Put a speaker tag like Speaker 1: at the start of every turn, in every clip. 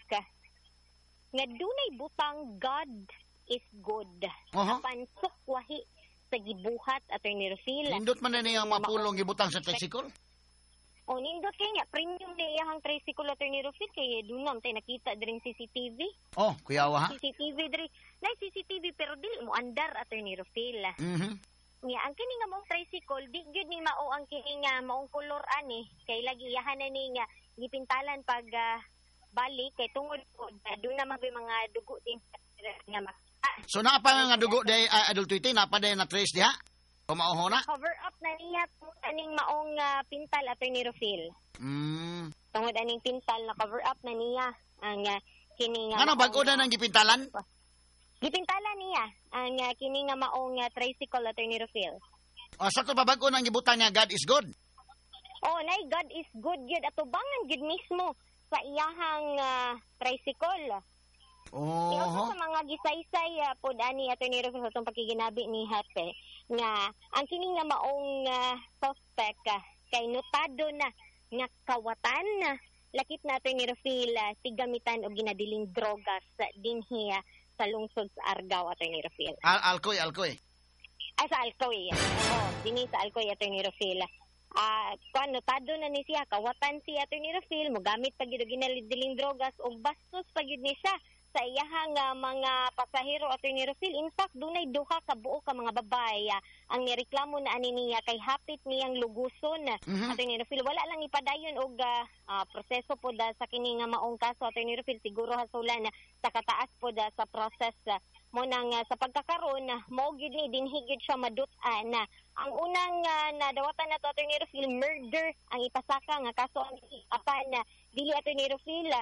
Speaker 1: nga dunay butang God is good. Apan sukwahi sa gibuhat Attorney Rufil.
Speaker 2: Nindot man na niyang mapulong gibutang sa tricycle?
Speaker 1: O nindot kay nga premium na iyang tricycle Attorney Rufil kay dunam tay nakita diri CCTV.
Speaker 2: Oh, kuyawa ha?
Speaker 1: CCTV diri. Nay CCTV pero dili mo andar Attorney Rufil. Nga ang kini nga mong tricycle di gyud ni mao ang kini nga maong kolor ani kay lagi yahan na ni nga gipintalan pag balik kay tungod po doon na mga dugo din nga
Speaker 2: So napa nga dugo day adultity napa day na trace diha? O mao na?
Speaker 1: Cover up na niya aning maong pintal Attorney Rufil. Tungod aning pintal na cover up na niya ang kini nga.
Speaker 2: Ano bago na nang gipintalan?
Speaker 1: Gipintalan niya ang kini nga maong tricycle Attorney Rufil.
Speaker 2: O sa to bago nang gibutan niya God is good.
Speaker 1: Oh, nay God is good gyud atubangan gyud mismo sa iyahang tricycle. Sa mga gisaysay pod ani Attorney Rufil sa tong pakiginabi ni Hape nga ang kini nga maong suspect kay notado na nga kawatan na lakip na Attorney Rufil tigamitan og ginadiling drogas dinhi sa lungsod sa Argao Attorney Rufil.
Speaker 2: Alcoy.
Speaker 1: Sa Alcoy. Dinhi sa Alcoy Attorney Rufil. Notado na ni siya kawatan si Attorney Rufil mogamit pag gyud ginadiling drogas og bastos pag gyud ni siya sa iyahang mga pasahero Attorney Rufil. In fact, dunay duha ka buo ka mga babae ang nireklamo na ani niya kay hapit niyang luguson Attorney Rufil. Wala lang ipadayon og proseso po sa kini nga maong kaso Attorney Rufil. Siguro hasulan sa kataas po sa process mo nang sa pagkakaroon mo gyud ni dinhi gyud siya madutan ang unang nadawatan nato Attorney Rufil murder ang ipasaka nga kaso apan dili Attorney Rufil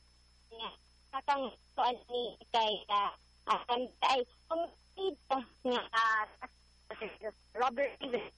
Speaker 1: kakang soal ni kay ay Robert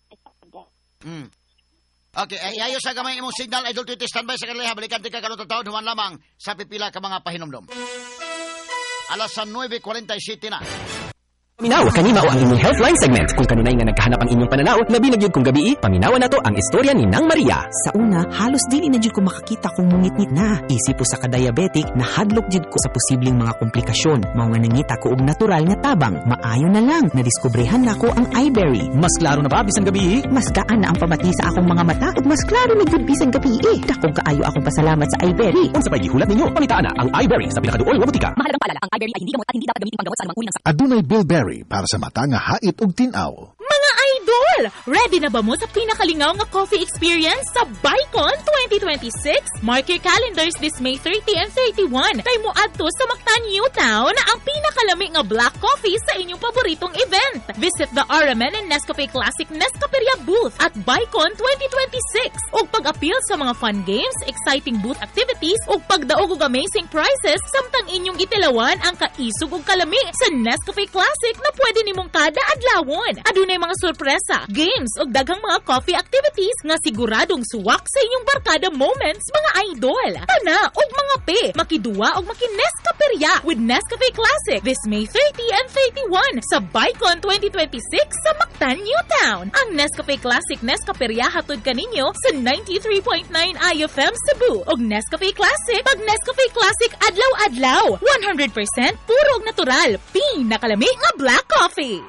Speaker 2: Okay, ayo sa gamay imong signal idol to standby sa kanila balikan tika kalong taon human lamang sa pipila ka mga pahinomdom. Alas 9:47 na.
Speaker 3: Paminaw, kanina o ang inyong Healthline segment. Kung kanunay nga nagkahanap ang inyong pananaw, labi na gyud kung gabi, paminawan na to ang istorya ni Nang Maria.
Speaker 4: Sa una, halos dili na gyud ko makakita kung mungit-ngit na. Isip po sa ka-diabetic, nahadlok gyud ko sa posibleng mga komplikasyon. Mao nga nangita ko og natural nga tabang. Maayo na lang, nadiskobrehan na ko ang iBerry.
Speaker 3: Mas klaro na ba bisan gabi?
Speaker 4: Mas gaan na ang pamati sa akong mga mata ug mas klaro na gyud bisan gabi. Dakong kaayo akong pasalamat sa iBerry.
Speaker 3: Unsa pay gihulat ninyo? Pamitaan na ang iBerry sa pinakaduol nga butika.
Speaker 5: Mahalagang paalala, ang iBerry ay hindi gamot at hindi dapat gamitin panggamot sa anumang uri ng sakit.
Speaker 6: Adunay bilberry para sa mata nga hait ug tin-aw.
Speaker 7: Mga idol, ready na ba mo sa pinakalingaw nga coffee experience sa Bicon 2026? Mark your calendars this May 30 and 31. Kay mo adto sa Mactan New Town ang pinakalami nga black coffee sa inyong paboritong event. Visit the RMN and Nescafe Classic Nescaperia booth at Bicon 2026 ug pag-appeal sa mga fun games, exciting booth activities ug pagdaog og amazing prizes samtang inyong itilawan ang kaisog ug kalami sa Nescafe Classic na pwede nimong kada adlawon. Adunay mga sorpresa, games ug daghang mga coffee activities nga siguradong suwak sa inyong barkada moments mga idol. Tana ug mga pe, makiduwa ug makinescaperia with Nescafe Classic this May 30 and 31 sa Bicon 2026 sa Mactan New Town. Ang Nescafe Classic Nescaperia hatod kaninyo sa 93.9 IFM Cebu ug Nescafe Classic pag Nescafe Classic adlaw-adlaw 100% puro ug natural pinakalami nga black coffee.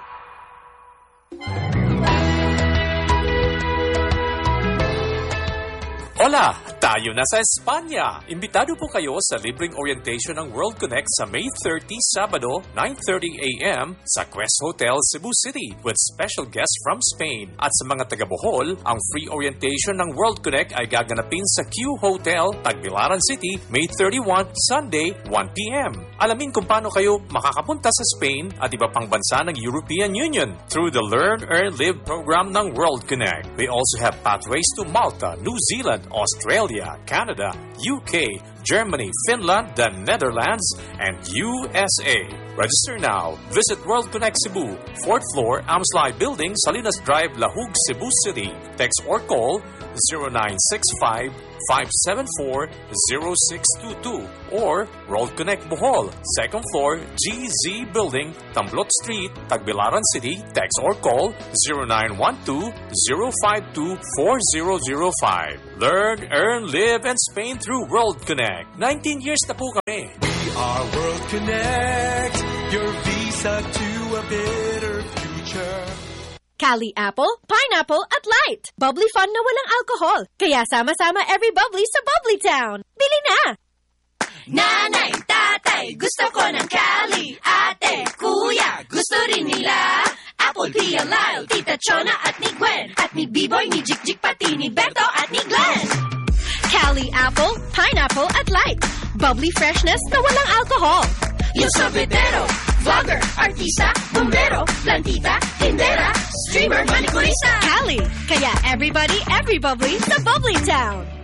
Speaker 8: Hola! Tayo na sa Espanya! Imbitado po kayo sa libreng orientation ng World Connect sa May 30, Sabado, 9:30 a.m. sa Quest Hotel, Cebu City with special guests from Spain. At sa mga taga-Bohol, ang free orientation ng World Connect ay gaganapin sa Q Hotel, Tagbilaran City, May 31, Sunday, 1 p.m. Alamin kung paano kayo makakapunta sa Spain at iba pang bansa ng European Union through the Learn, Earn, Live program ng World Connect. We also have pathways to Malta, New Zealand, Australia, Canada, UK, Germany, Finland, the Netherlands, and USA. Register now. Visit World Connect Cebu, 4th floor, Amslai Building, Salinas Drive, Lahug, Cebu City. Text or call 0965-574-0622 or World Connect Bohol, 2nd floor, GZ Building, Tamblot Street, Tagbilaran City. Text or call 0912-052-4005. Learn, earn, live, and Spain through World Connect. 19 years na po kami.
Speaker 9: We are World Connect, your visa to a better future.
Speaker 10: Cali Apple, Pineapple at Light. Bubbly fun na walang alcohol. Kaya sama-sama every bubbly sa Bubbly Town. Bili na!
Speaker 11: Nanay, tatay, gusto ko ng Cali. Ate, kuya, gusto rin nila. Apple, Pia, Lyle, Tita Chona at ni Gwen. At ni B-Boy, ni Jik-Jik, pati ni Beto at ni Glenn.
Speaker 10: Cali Apple, Pineapple at Light. Bubbly freshness na walang alcohol.
Speaker 11: Yung sobretero, vlogger, artista, bombero, plantita, tindera, streamer, manicurista.
Speaker 10: Cali, kaya everybody, every bubbly sa Bubbly Town.